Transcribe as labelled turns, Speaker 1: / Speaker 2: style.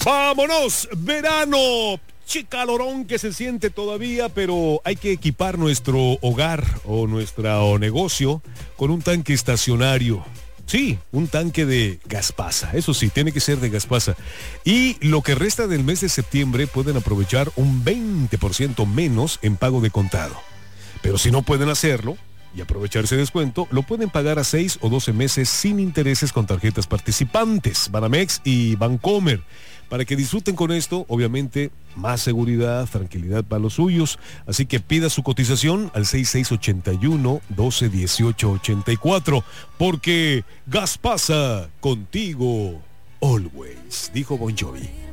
Speaker 1: ¡Vámonos! ¡Verano! Che calorón que se siente todavía, pero hay que equipar nuestro hogar o nuestro negocio con un tanque estacionario. Sí, un tanque de Gaspasa. Eso sí, tiene que ser de Gaspasa. Y lo que resta del mes de septiembre pueden aprovechar un 20% menos en pago de contado. Pero si no pueden hacerlo y aprovechar ese descuento, lo pueden pagar a 6 o 12 meses sin intereses con tarjetas participantes, Banamex y Bancomer. Para que disfruten con esto, obviamente, más seguridad, tranquilidad para los suyos. Así que pida su cotización al 6681-121884. Porque Gaspasa, contigo, always, dijo Bon Jovi.